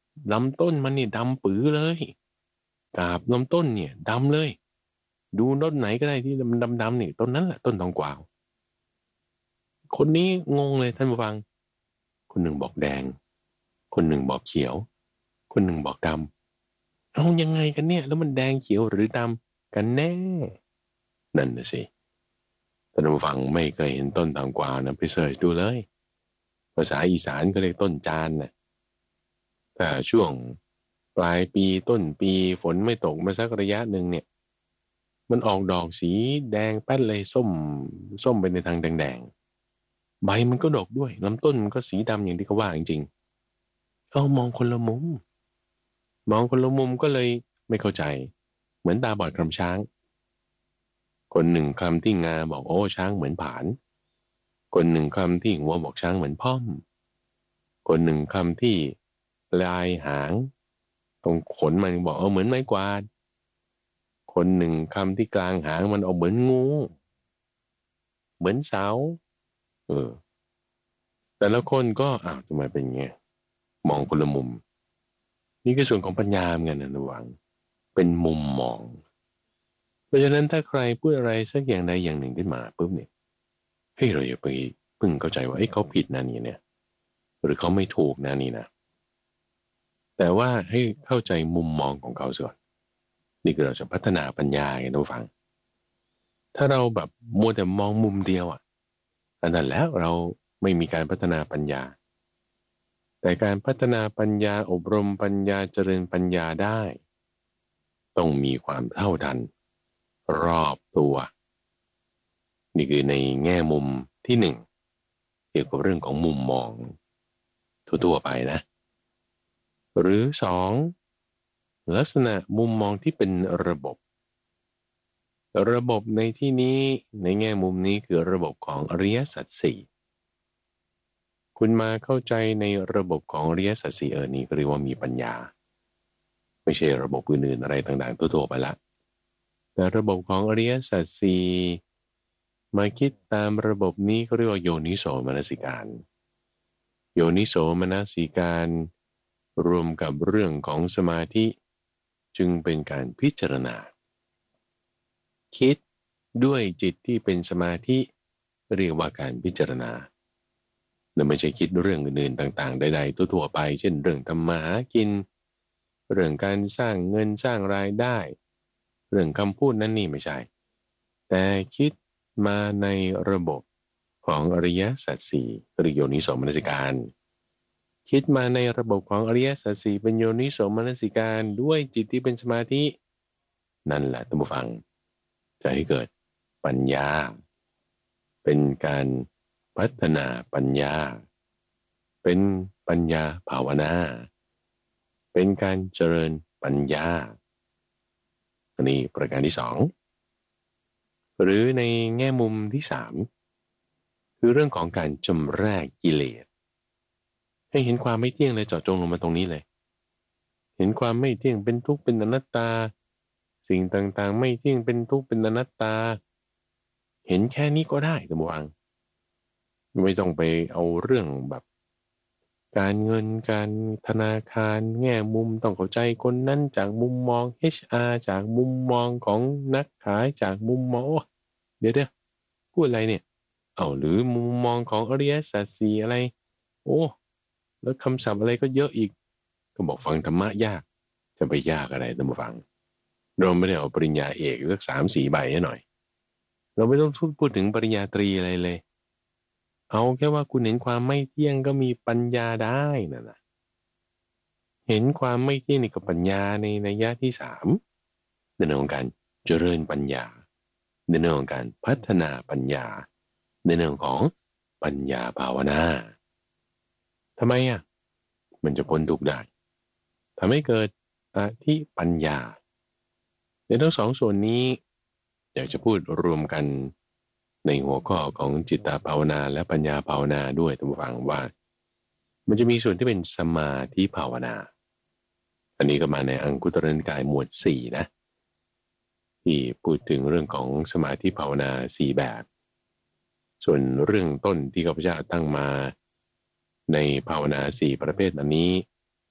[SPEAKER 1] ลำต้นมันนี่ดำปื้อเลยกาบลำต้นเนี่ยดำเลยดูต้นไหนก็ได้ที่มันดำๆนี่ต้นนั้นแหละต้นทองกวาวคนนี้งงเลยท่านผู้ฟังคนหนึ่งบอกแดงคนหนึ่งบอกเขียวคนหนึ่งบอกดำเอายังไงกันเนี่ยแล้วมันแดงเขียวหรือดำกันแน่นั่นน่ะสิท่านผู้ฟังไม่เคยเห็นต้นทองกวาวนะไปเสิร์ชดูเลยภาษาอีสานก็เรียกต้นจานน่ะแต่ช่วงปลายปีต้นปีฝนไม่ตกมาสักระยะหนึ่งเนี่ยมันออกดอกสีแดงแป้นเลยส้มส้มไปในทางแดงๆใบมันก็ดกด้วยลำต้นมันก็สีดำอย่างที่เขาว่าจริงๆเอามองคนละมุมมองคนละมุมก็เลยไม่เข้าใจเหมือนตาบอดคลำช้างคนหนึ่งคลำที่งาบอกโอ้ช้างเหมือนผานคนหนึ่งคลำที่หัวบอกช้างเหมือนพ่อมคนหนึ่งคลำที่ลายหางตรงขนมันบอกเออเหมือนไม้กวาดคนหนึ่งคำที่กลางหางมันเอาเหมือนงูเหมือนเสาเออแต่ละคนก็อ้าวทำไมเป็นไงมองคนละมุมนี่คือส่วนของปัญญาเหมือนกันนะระวังเป็นมุมมองเพราะฉะนั้นถ้าใครพูดอะไรสักอย่างใดอย่างหนึ่งขึ้นมาปุ๊บเนี่ยเฮ้ยเราอย่าไปพึ่งเข้าใจว่าเอ้ยเขาผิดนะนี่เนี่ยหรือเขาไม่ถูกนะนี่นะแต่ว่าให้เข้าใจมุมมองของเขาก่อนนี่คือเราจะพัฒนาปัญญาไงท่านผู้ฟังถ้าเราแบบมัวแต่มองมุมเดียวอ่ะอันนั้นแล้วเราไม่มีการพัฒนาปัญญาแต่การพัฒนาปัญญาอบรมปัญญาเจริญปัญญาได้ต้องมีความเท่าทันรอบตัวนี่คือในแง่มุมที่หนึ่งเกี่ยวกับเรื่องของมุมมองทั่วๆไปนะหรือสองลักษณะมุมมองที่เป็นระบบระบบในที่นี้ในแง่มุมนี้คือระบบของอริยสัจสี่คุณมาเข้าใจในระบบของอริยสัจสี่เออนี้ก็เรียกว่ามีปัญญาไม่ใช่ระบบอื่นๆอะไรต่างๆทั่วๆไปละแต่ระบบของอริยสัจสี่มาคิดตามระบบนี้เขาเรียกว่าโยนิโสมนสิการโยนิโสมนสิการรวมกับเรื่องของสมาธิจึงเป็นการพิจารณาคิดด้วยจิตที่เป็นสมาธิเรียกว่าการพิจารณาและไม่ใช่คิดเรื่องอื่นๆต่างๆใดๆทั่วๆไปเช่นเรื่องทำมาหากินเรื่องการสร้างเงินสร้างรายได้เรื่องคำพูดนั่นนี่ไม่ใช่แต่คิดมาในระบบของอริยสัจสี่หรือโยนิโสมนสิการคิดมาในระบบของอริยสัจสี่เป็นโยนิโสมนสิการด้วยจิตที่เป็นสมาธินั่นแหละท่านผู้ฟังจะให้เกิดปัญญาเป็นการพัฒนาปัญญาเป็นปัญญาภาวนาเป็นการเจริญปัญญาอันนี้ประการที่สองหรือในแง่มุมที่สามคือเรื่องของการชำระกิเลสให้เห็นความไม่เที่ยงเลยเจาะจงลงมาตรงนี้เลยเห็นความไม่เที่ยงเป็นทุกข์เป็นอนัตตาสิ่งต่างๆไม่เที่ยงเป็นทุกข์เป็นอนัตตาเห็นแค่นี้ก็ได้ท่านผู้ฟังไม่ต้องไปเอาเรื่องแบบการเงินการธนาคารแง่มุมต้องเข้าใจคนนั้นจากมุมมอง เอช อาร์ จากมุมมองของนักขายจากมุมมองโอ้เดี๋ยวเดี๋ยวพูดอะไรเนี่ยเอาหรือมุมมองของอริยสัจสี่อะไรโอ้แล้วคำศัพท์อะไรก็เยอะอีกก็บอกฟังธรรมะยากจะไปยากอะไรท่านผู้ฟังเราไม่ได้เอาปริญญาเอกสักสามสี่ใบให้หน่อยเราไม่ต้องพูดถึงปริญญาตรีอะไรเลยเอาแค่ว่าคุณเห็นความไม่เที่ยงก็มีปัญญาได้นะนะเห็นความไม่เที่ยงนี่กับปัญญาในนัยยะที่สามในเรื่องของการเจริญปัญญาในเรื่องของการพัฒนาปัญญาในเรื่องของปัญญาภาวนาทำไมอ่ะมันจะพ้นทุกข์ได้ทำให้เกิดอธิปัญญาในทั้งสองส่วนนี้อยากจะพูดรวมกันในหัวข้อของจิตตภาวนาและปัญญาภาวนาด้วยท่านผู้ฟังว่ามันจะมีส่วนที่เป็นสมาธิภาวนาอันนี้ก็มาในอังคุตรนิกายหมวดสี่นะที่พูดถึงเรื่องของสมาธิภาวนาสี่แบบส่วนเรื่องต้นที่ข้าพเจ้าตั้งมาในภาวนาสี่ประเภทอันนี้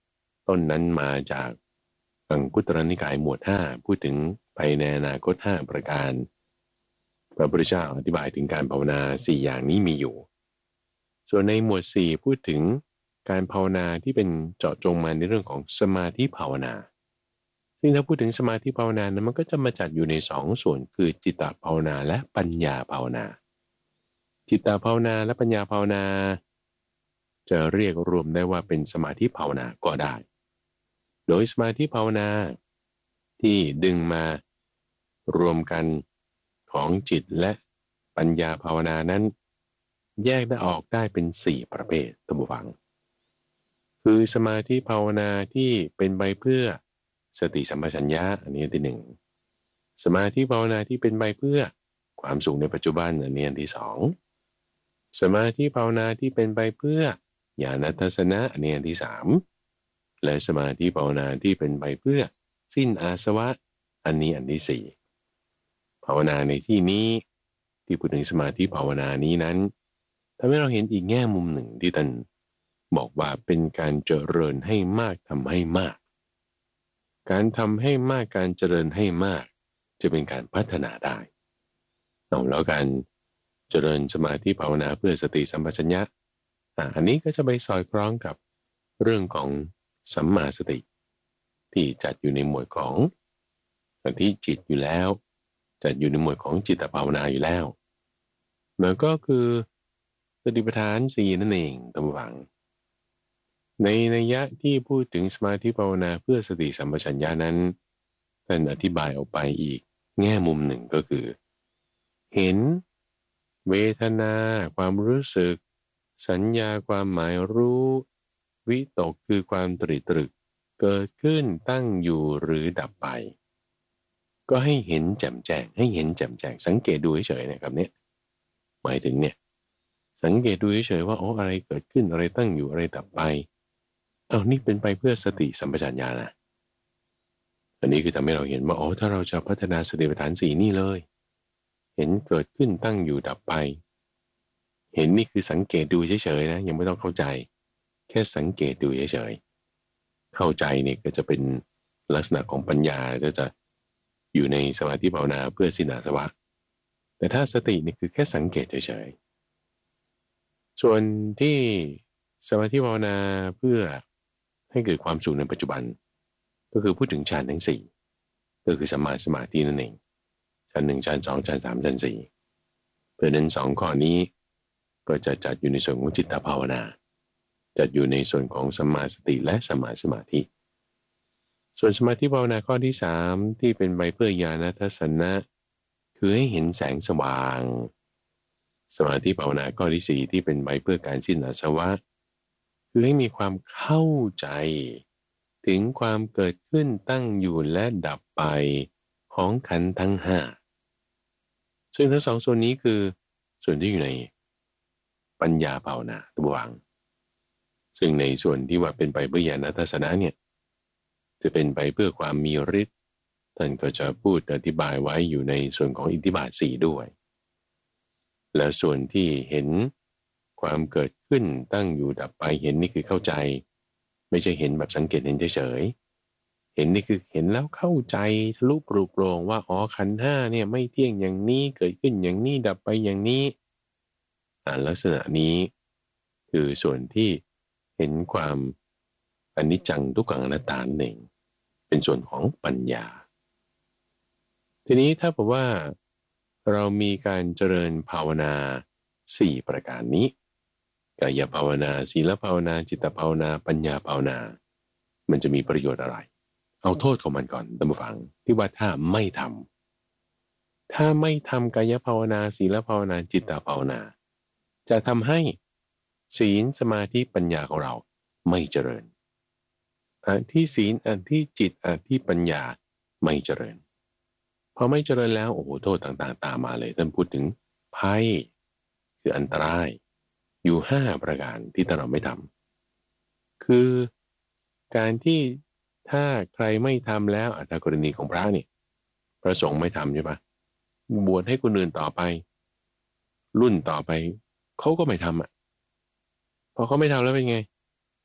[SPEAKER 1] ต้นนั้นมาจากอังคุตรนิกายหมวดห้าพูดถึงไปในอนาคตห้าประการพระพุทธเจ้าอธิบายถึงการภาวนาสี่อย่างนี้มีอยู่ส่วนในหมวดสี่พูดถึงการภาวนาที่เป็นเจาะจงมาในเรื่องของสมาธิภาวนาซึ่งถ้าพูดถึงสมาธิภาวนานั้นมันก็จะมาจัดอยู่ในสองส่วนคือจิตตภาวนาและปัญญาภาวนาจิตตภาวนาและปัญญาภาวนาจะเรียกรวมได้ว่าเป็นสมาธิภาวนาก็ได้โดยสมาธิภาวนาที่ดึงมารวมกันของจิตและปัญญาภาวนานั้นแยกได้ออกได้เป็นสี่ประเภทท่านผู้ฟังคือสมาธิภาวนาที่เป็นไปเพื่อสติสัมปชัญญะอันนี้ที่หนึ่งสมาธิภาวนาที่เป็นไปเพื่อความสุขในปัจจุบันอันนี้อันที่สองสมาธิภาวนาที่เป็นไปเพื่อญาณทัศนะอันนี้อันที่สามและสมาธิภาวนาที่เป็นไปเพื่อสิ้นอาสวะอันนี้อันที่สี่ภาวนาในที่นี้ที่พูดถึงสมาธิภาวนานี้นั้นทำให้เราเห็นอีกแง่มุมหนึ่งที่ท่านบอกว่าเป็นการเจริญให้มากทำให้มากการทำให้มากการเจริญให้มากจะเป็นการพัฒนาได้เอาแล้วการเจริญสมาธิภาวนาเพื่อสติสัมปชัญญะอันนี้ก็จะไปสอดคล้องกับเรื่องของสัมมาสติที่จัดอยู่ในหมวดของที่จิตอยู่แล้วจัดอยู่ในหมวดของจิตภาวนาอยู่แล้วมันก็คือสติปัฏฐานสี่นั่นเองท่านผู้ฟังในนัยยะที่พูดถึงสมาธิภาวนาเพื่อสติสัมปชัญญะนั้นท่านอธิบายออกไปอีกแง่มุมหนึ่งก็คือเห็นเวทนาความรู้สึกสัญญาความหมายรู้วิตกคือความตรีตรึกเกิดขึ้นตั้งอยู่หรือดับไปก็ให้เห็นแจ่มแจ้งให้เห็นแจ่มแจ้งสังเกตดูเฉยๆนะครับเนี่ยหมายถึงเนี่ยสังเกตดูเฉยๆว่าโอ้อะไรเกิดขึ้นอะไรตั้งอยู่อะไรดับไปเอานี่เป็นไปเพื่อสติสัมปชัญญะนะอันนี้คือทำให้เราเห็นว่าโอ้ถ้าเราจะพัฒนาสติปัฏฐานสี่นี่เลยเห็นเกิดขึ้นตั้งอยู่ดับไปเห็นนี่คือสังเกตดูเฉยๆนะยังไม่ต้องเข้าใจแค่สังเกตดูเฉยๆเข้าใจนี่ก็จะเป็นลักษณะของปัญญาก็จะอยู่ในสมาธิภาวนาเพื่อสิ้นอาสวะแต่ถ้าสตินี่คือแค่สังเกตเฉยๆส่วนที่สมาธิภาวนาเพื่อให้เกิดความสุขในปัจจุบันก็คือพูดถึงฌานทั้งสี่ก็คือสัมมาสมาธินั่นเองฌานหนึ่งฌานสองฌานสามฌานสี่เพราะนั้นสองข้อนี้ก็จะจัดอยู่ในส่วนของจิตตภาวนาจัดอยู่ในส่วนของสัมมาสติและสัมมาสมาธิส่วนสมาธิภาวนาข้อที่สามที่เป็นไปเพื่อญาณทัศนะคือให้เห็นแสงสว่างสมาธิภาวนาข้อที่สี่ที่เป็นไปเพื่อการสิ้นอาสวะคือให้มีความเข้าใจถึงความเกิดขึ้นตั้งอยู่และดับไปของขันธ์ทั้งห้าซึ่งทั้งสองส่วนนี้คือส่วนที่อยู่ในปัญญาภาวนาตัววังซึ่งในส่วนที่ว่าเป็นไปเพื่อญาณทัศนะเนี่ยจะเป็นไปเพื่อความมีฤทธิ์ท่านก็จะพูดอธิบายไว้อยู่ในส่วนของอิทธิบาทสี่ด้วยแล้วส่วนที่เห็นความเกิดขึ้นตั้งอยู่ดับไปเห็นนี่คือเข้าใจไม่ใช่เห็นแบบสังเกตเห็นเฉยๆเห็นนี่คือเห็นแล้วเข้าใจทะลุปลุกโปร่งว่าอ๋อขันธ์ห้าเนี่ยไม่เที่ยงอย่างนี้เกิดขึ้นอย่างนี้ดับไปอย่างนี้อ่าลักษณะนี้คือส่วนที่เห็นความอนิจจังทุกขังอนัตตาเองเป็นส่วนของปัญญาทีนี้ถ้าบอกว่าเรามีการเจริญภาวนาสี่ประการนี้กายภาวนาศีลภาวนาจิตภาวนาปัญญาภาวนามันจะมีประโยชน์อะไรเอาโทษของมันก่อนท่านผู้ฟังที่ว่าถ้าไม่ทำถ้าไม่ทำกายภาวนาศีลภาวนาจิตภาวนาจะทำให้ศีลสมาธิปัญญาของเราไม่เจริญอันที่ศีลอันที่จิตอันที่ปัญญาไม่เจริญพอไม่เจริญแล้วโอ้โหโทษต่างๆตามมาเลยท่านพูดถึงภัยคืออันตรายอยู่ห้าประการที่ถ้าเราไม่ทำคือการที่ถ้าใครไม่ทำแล้วอัตกรณีของพระเนี่ยพระสงฆ์ไม่ทำใช่ปะบวชให้คนอื่นต่อไปรุ่นต่อไปเขาก็ไม่ทำอ่ะพอเขาไม่ทำแล้วเป็นไง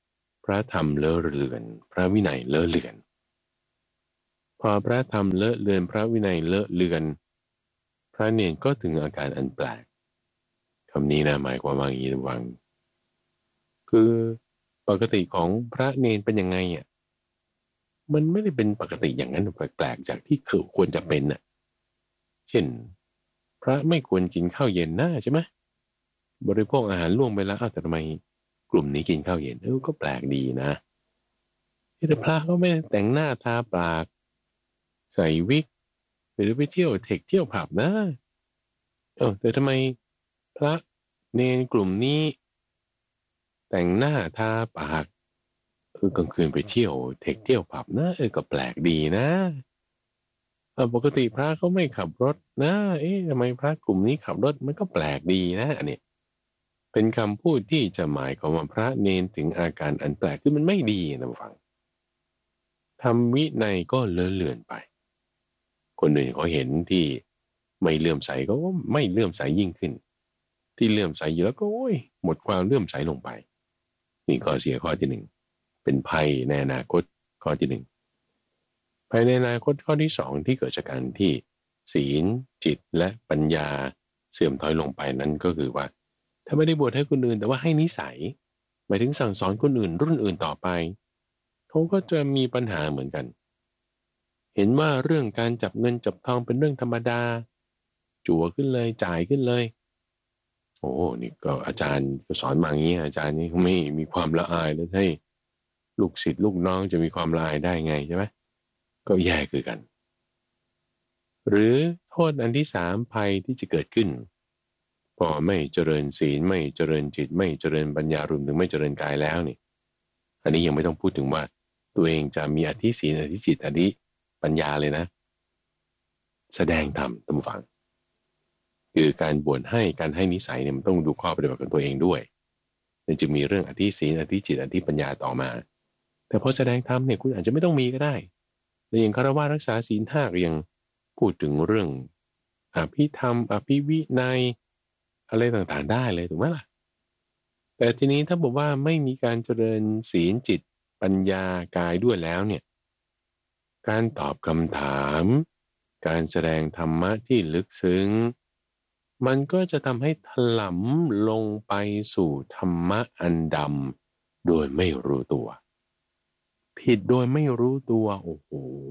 [SPEAKER 1] พระธรรมเลอะเลือนพระวินัยเลอะเลือนพอพระธรรมเลอะเลือนพระวินัยเลอะเลือนพระเนรก็ถึงอาการอันแปลกคำนี้นะหมายความว่าอย่างนี้ระวังคือปกติของพระเนรเป็นยังไงอ่ะมันไม่ได้เป็นปกติอย่างนั้นแปลกๆจากที่ควรจะเป็นน่ะเช่นพระไม่ควรกินข้าวเย็นนะใช่ไหมบริโภคอาหารล่วงไปแล้วอ้าวแต่ทำไมกลุ่มนี้กินข้าวเย็นเออก็แปลกดีนะแต่พระก็ไม่แต่งหน้าทาปากใส่วิกหรือไปเที่ยวเทคเที่ยวผับนะเออแต่ทำไมพระเนรกลุ่มนี้แต่งหน้าทาปากเออกลางคืนไปเที่ยวเทคเที่ยวผับนะเออก็แปลกดีนะเออปกติพระเขาไม่ขับรถนะเอ๊ะทำไมพระกลุ่มนี้ขับรถมันก็แปลกดีนะอันนี้เป็นคำพูดที่จะหมายความว่าพระเนรถึงอาการอันแปลกคือมันไม่ดีนะฟังทำวินัยก็เลอะเลือนไปคนอื่นเขาเห็นที่ไม่เลื่อมใสก็ไม่เลื่อมใสยิ่งขึ้นที่เลื่อมใสอยู่แล้วก็โอ้ยหมดความเลื่อมใสลงไปนี่ข้อเสียข้อที่หนึ่งเป็นภัยในอนาคตข้อที่หนึ่งภัยในอนาคตข้อที่สองที่เกิดจากการที่ศีลจิตและปัญญาเสื่อมถอยลงไปนั้นก็คือว่าถ้าไม่ได้บวชให้คนอื่นแต่ว่าให้นิสัยหมายถึงสั่งสอนคนอื่นรุ่นอื่นต่อไปเขาก็จะมีปัญหาเหมือนกันเห็นว่าเรื่องการจับเงินจับทองเป็นเรื่องธรรมดาจั่วขึ้นเลยจ่ายขึ้นเลยโอ้นี่ก็อาจารย์ก็สอนมาอย่างนี้อาจารย์นี่ไม่มีความละอายแล้วให้ลูกศิษย์ลูกน้องจะมีความละอายได้ไงใช่ไหมก็แย่คือกันหรือโทษอันที่สามภัยที่จะเกิดขึ้นพอไม่เจริญศีลไม่เจริญจิตไม่เจริญปัญญารวมถึงไม่เจริญกายแล้วนี่อันนี้ยังไม่ต้องพูดถึงว่าตัวเองจะมีอธิศีลอธิจิตอธิปัญญาเลยนะแสดงธรรมตามฟังคือการบวชให้การให้นิสัยเนี่ยมันต้องดูข้อปฏิบัติของตัวเองด้วยมันจึงมีเรื่องอธิศีลอธิจิตอธิปัญญาต่อมาแต่พอแสดงธรรมเนี่ยคุณอาจจะไม่ต้องมีก็ได้แต่อย่างฆราวาสรักษาศีลห้าก็ยังพูดถึงเรื่องอภิธรรมอภิวินัยอะไรต่างๆได้เลยถูกไหมล่ะแต่ทีนี้ถ้าบอกว่าไม่มีการเจริญศีลจิตปัญญากายด้วยแล้วเนี่ยการตอบคำถามการแสดงธรรมะที่ลึกซึ้งมันก็จะทำให้ถลำลงไปสู่ธรรมะอันดำโดยไม่รู้ตัวผิดโดยไม่รู้ตัวโอ้โห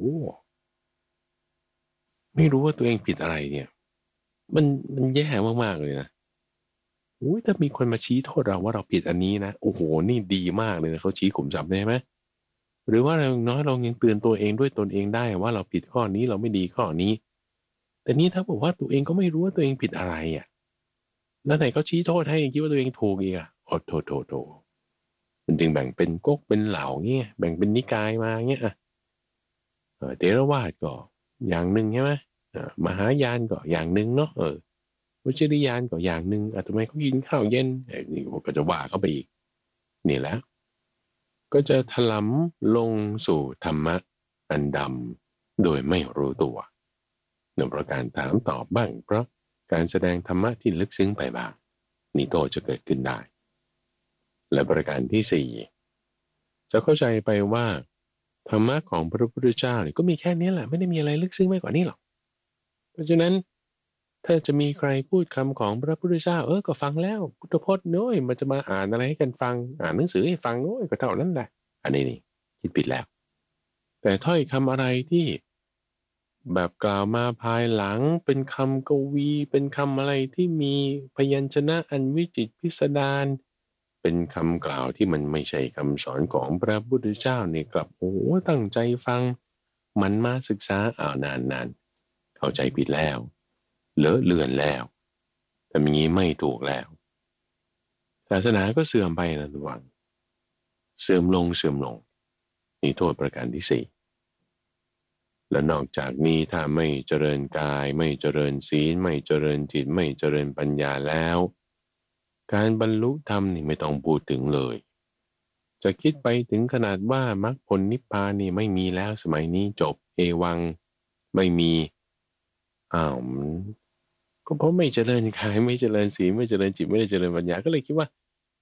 [SPEAKER 1] ไม่รู้ว่าตัวเองผิดอะไรเนี่ยมันมันแย่มากๆเลยนะอุ้ยถ้ามีคนมาชี้โทษเราว่าเราผิดอันนี้นะโอ้โหนี่ดีมากเลยนะเขาชี้ขุมทรัพย์ได้ไหมหรือว่าเราน้อยเรายังเตือนตัวเองด้วยตนเองได้ว่าเราผิดข้อนี้เราไม่ดีข้อนี้แต่นี่ถ้าบอกว่าตัวเองก็ไม่รู้ว่าตัวเองผิดอะไรอ่ะแล้วไหนเขาชี้โทษให้คิดว่าตัวเองถูกอีกอ่ะโอ้โถโถโถมันจึงแบ่งเป็นก๊กเป็นเหล่าเงี้ยแบ่งเป็นนิกายมาเงี้ยอ่ะเถรวาทก็อย่างหนึ่งใช่ไหมมหายานก็อย่างหนึ่งเนาะเออวชิรยานก็อย่างหนึ่งอ่ะทำไมเขากินข้าวเย็นไอ้นี่ก็จะว่าเขาไปอีกนี่แหละก็จะถลำลงสู่ธรรมะอันดำโดยไม่รู้ตัวหนึ่งประการถามตอบบ้างเพราะการแสดงธรรมะที่ลึกซึ้งไปบ้างนี่โทษจะเกิดขึ้นได้และประการที่สี่จะเข้าใจไปว่าธรรมะของพระพุทธเจ้าเนี่ยก็มีแค่นี้แหละไม่ได้มีอะไรลึกซึ้งมากกว่านี้หรอกเพราะฉะนั้นถ้าจะมีใครพูดคำของพระพุทธเจ้าเออก็ฟังแล้วพุทธพจน์น้อยมันจะมาอ่านอะไรให้กันฟังอ่านหนังสือให้ฟังโอ้ยก็เท่านั้นแหละอันนี้นี่คิดผิดแล้วแต่ถ้อยคำอะไรที่แบบกล่าวมาภายหลังเป็นคำกวีเป็นคำอะไรที่มีพยัญชนะอันวิจิตรพิสดารเป็นคำกล่าวที่มันไม่ใช่คำสอนของพระพุทธเจ้าเนี่ยกลับโอ้ตั้งใจฟังมันมาศึกษาอ่าวนานๆเข้าใจผิดแล้วเลอะเลือนแล้วแต่อย่างนี้ไม่ถูกแล้วศาสนาก็เสื่อมไปนะทุกวันเสื่อมลงเสื่อมลงนี่โทษประการที่สี่และนอกจากนี้ถ้าไม่เจริญกายไม่เจริญศีลไม่เจริญจิตไม่เจริญปัญญาแล้วการบรรลุธรรมนี่ไม่ต้องพูดถึงเลยจะคิดไปถึงขนาดว่ามรรคผลนิพพานนี่ไม่มีแล้วสมัยนี้จบเอวังไม่มีอ้าวก็เพราะไม่เจริญกายไม่เจริญศีลไม่เจริญจิตไม่ได้เจริญปัญญาก็เลยคิดว่า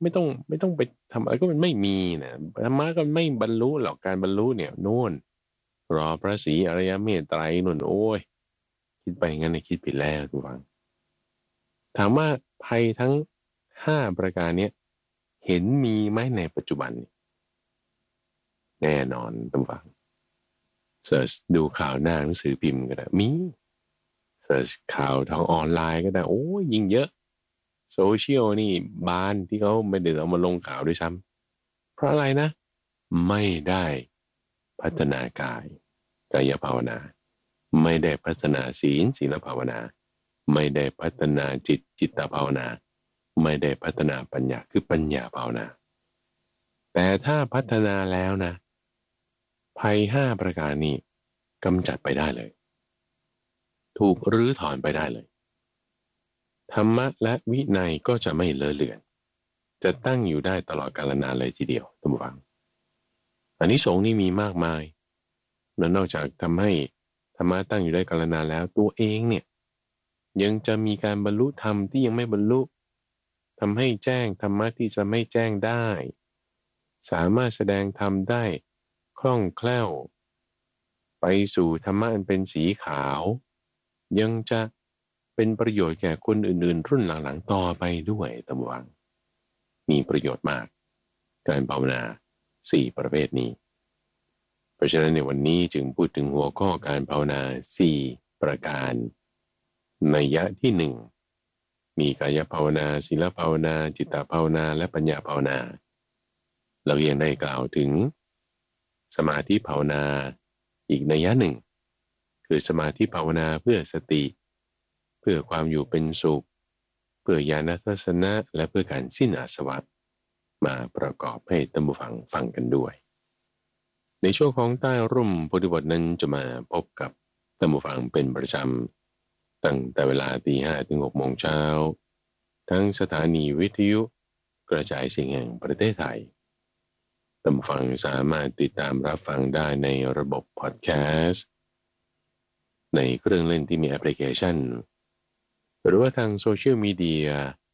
[SPEAKER 1] ไม่ต้องไม่ต้องไปทำอะไรก็มันไม่มีนะธรรมะก็ไม่บรรลุหรอกการบรรลุเนี่ยโน่นรอพระศรีอริยเมตไตรนู่นโอ้ยคิดไปงั้นในคิดผิดแล้วทุกฝังถามว่าภัยทั้งห้าประการเนี้ยเห็นมีไหมในปัจจุบันแน่นอนทุกฝังเสิร์ชดูข่าวหน้าหนังสือพิมพ์ก็ได้มีเสิร์ชข่าวทางออนไลน์ก็ได้โอ้ยยิ่งเยอะโซเชียลนี่บานที่เขาไม่ได้เอามาลงข่าวด้วยซ้ำเพราะอะไรนะไม่ได้พัฒนากายกายภาวนาไม่ได้พัฒนาศีลศีลภาวนาไม่ได้พัฒนาจิตจิตภาวนาไม่ได้พัฒนาปัญญาคือปัญญาภาวนาแต่ถ้าพัฒนาแล้วนะภัยห้าประการนี้กำจัดไปได้เลยถูกรื้อถอนไปได้เลยธรรมะและวินัยก็จะไม่เลอะเลือนจะตั้งอยู่ได้ตลอดกาลนานเลยทีเดียวท่านผู้ฟังอานิสงส์นี่มีมากมายและนอกจากทำให้ธรรมะตั้งอยู่ได้กาลนานแล้วตัวเองเนี่ยยังจะมีการบรรลุธรรมที่ยังไม่บรรลุทำให้แจ้งธรรมะที่จะไม่แจ้งได้สามารถแสดงธรรมได้คล่องแคล่วไปสู่ธรรมะอันเป็นสีขาวยังจะเป็นประโยชน์แก่คนอื่นๆรุ่นหลังๆต่อไปด้วยตามวังมีประโยชน์มากการภาวนาสี่ประเภทนี้เพราะฉะนั้นในวันนี้จึงพูดถึงหัวข้อการภาวนาสี่ประการนัยยะที่หนึ่งมีกายภาวนาศีลภาวนาจิตภาวนาและปัญญาภาวนาเรายังได้กล่าวถึงสมาธิภาวนาอีกนัยยะหนึ่งคือสมาธิภาวนาเพื่อสติเพื่อความอยู่เป็นสุขเพื่อญาณทัศนะและเพื่อการสิ้นอาสวะมาประกอบให้ท่านผู้ฟังฟังกันด้วยในช่วงของใต้ร่มโพธิบทนั้นจะมาพบกับท่านผู้ฟังเป็นประจำตั้งแต่เวลาตีห้าถึงหกโมงเช้าทั้งสถานีวิทยุกระจายเสียงแห่งประเทศไทยท่านผู้ฟังสามารถติดตามรับฟังได้ในระบบพอดแคสต์ในเครื่องเล่นที่มีแอปพลิเคชันหรือว่าทางโซเชียลมีเดีย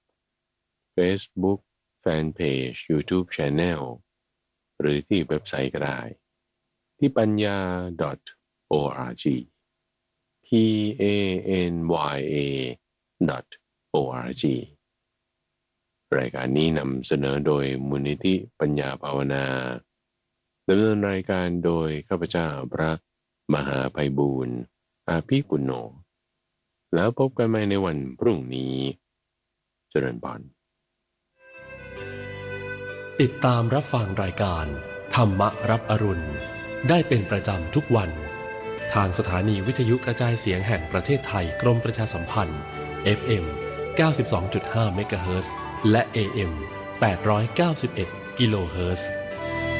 [SPEAKER 1] Facebook Fanpage YouTube Channel หรือที่เว็บไซต์ก็ได้ที่ปัญญา .org p a n y a .org รายการนี้นำเสนอโดยมูลนิธิปัญญาภาวนาดำเนินรายการโดยข้าพเจ้าพระมหาไพบูลย์อาภิปุณโญแล้วพบกันใหม่ในวันพรุ่งนี้เจริญพร
[SPEAKER 2] ติดตามรับฟังรายการธรรมรับอรุณได้เป็นประจำทุกวันทางสถานีวิทยุกระจายเสียงแห่งประเทศไทยกรมประชาสัมพันธ์ เอฟ เอ็ม เก้าสิบสองจุดห้า เมกะเฮิรตซ์และ เอ เอ็ม แปดร้อยเก้าสิบเอ็ด กิโลเฮิรตซ์